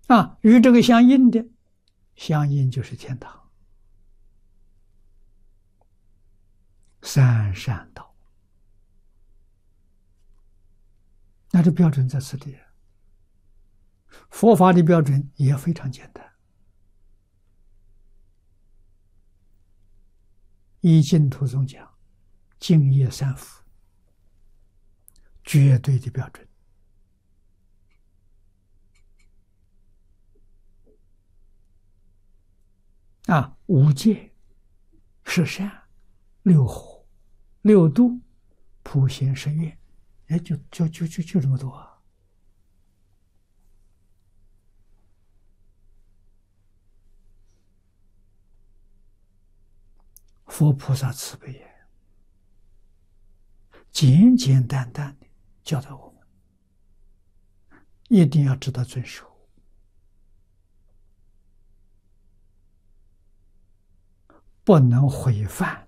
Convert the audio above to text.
啊，与这个相应的，相应就是天堂，三善道。那这标准在此地，佛法的标准也非常简单，以净土宗讲，净业三福，绝对的标准。啊，五戒、十善、六和、六度、普贤十愿，哎，就这么多啊！佛菩萨慈悲也，简简单单的教导我们，一定要知道遵守，不能毁犯